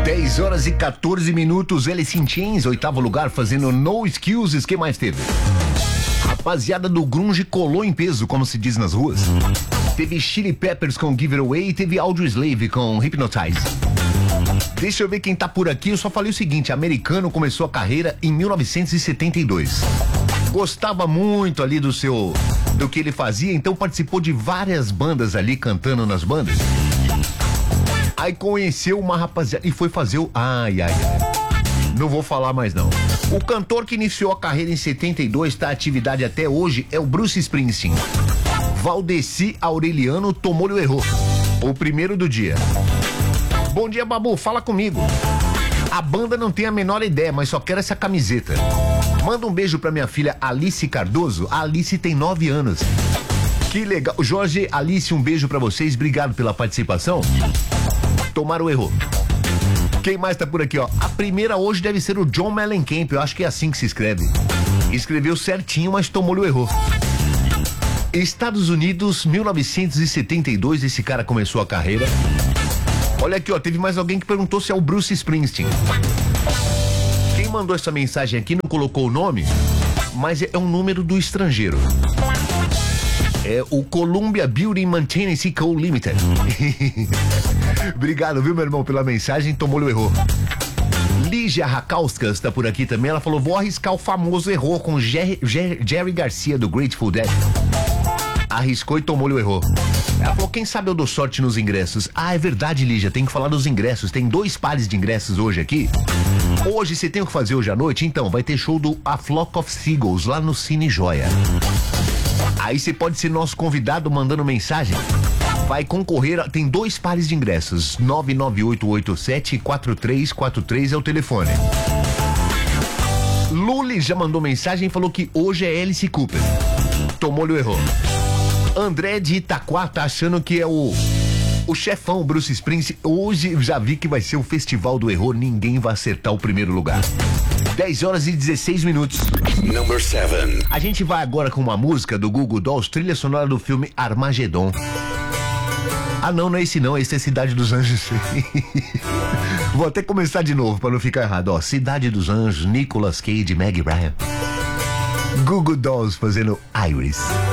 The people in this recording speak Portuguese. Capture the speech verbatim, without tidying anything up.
dez horas e quatorze minutos, Alice in Chains, oitavo lugar, fazendo No Excuses. Quem mais teve? Rapaziada do grunge colou em peso, como se diz nas ruas. Teve Chili Peppers com Give It Away e teve Audioslave com Hypnotize. Deixa eu ver quem tá por aqui. Eu só falei o seguinte: americano começou a carreira em mil novecentos e setenta e dois. Gostava muito ali do seu, do que ele fazia, então participou de várias bandas ali, cantando nas bandas. Aí conheceu uma rapaziada e foi fazer o... Ai, ai, ai. Não vou falar mais não. O cantor que iniciou a carreira em setenta e dois, tá em atividade até hoje, é o Bruce Springsteen. Valdeci Aureliano Tomolho errou. O primeiro do dia. Bom dia, Babu, fala comigo. A banda não tem a menor ideia, mas só quero essa camiseta. Manda um beijo pra minha filha Alice Cardoso. A Alice tem nove anos. Que legal. Jorge, Alice, um beijo pra vocês. Obrigado pela participação. Tomaram erro. Quem mais tá por aqui, ó? A primeira hoje deve ser o John Mellencamp. Eu acho que é assim que se escreve. Escreveu certinho, mas tomou-lhe o erro. Estados Unidos, mil novecentos e setenta e dois, esse cara começou a carreira. Olha aqui, ó, teve mais alguém que perguntou se é o Bruce Springsteen. Quem mandou essa mensagem aqui não colocou o nome, mas é um número do estrangeiro. É o Columbia Building Maintenance Co. Limited. Obrigado, viu, meu irmão, pela mensagem. Tomou-lhe o erro. Lígia Rakauskas tá por aqui também. Ela falou: vou arriscar o famoso erro com Jerry, Jerry, Jerry Garcia do Grateful Dead. Arriscou e tomou-lhe o erro. Ela falou: quem sabe eu dou sorte nos ingressos. Ah, é verdade, Lígia, tem que falar dos ingressos. Tem dois pares de ingressos hoje aqui. Hoje, você tem o que fazer hoje à noite? Então, vai ter show do A Flock of Seagulls lá no Cine Joia. Aí você pode ser nosso convidado mandando mensagem. Vai concorrer, tem dois pares de ingressos. nove nove oito oito sete quatro três quatro três é o telefone. Luli já mandou mensagem e falou que hoje é Alice Cooper. Tomou-lhe o erro. André de Itaquá tá achando que é o o chefão Bruce Springsteen. Hoje já vi que vai ser o festival do erro. Ninguém vai acertar o primeiro lugar. dez horas e dezesseis minutos. Number seven. A gente vai agora com uma música do Google Dolls, trilha sonora do filme Armagedon. Ah, não, não é esse não, esse é Cidade dos Anjos. Vou até começar de novo para não ficar errado, ó. Cidade dos Anjos, Nicolas Cage, Meg Ryan. Google Dolls fazendo Iris.